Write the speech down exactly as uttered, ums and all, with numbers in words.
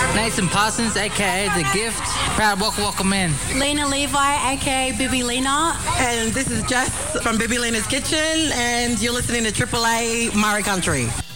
Nathan Parsons, a k a. The Gift. Proud welcome, welcome in. Lena Levi, a k a. Bibi Lena. And this is Jess from Bibi Lena's Kitchen, and you're listening to Triple A Murray Country.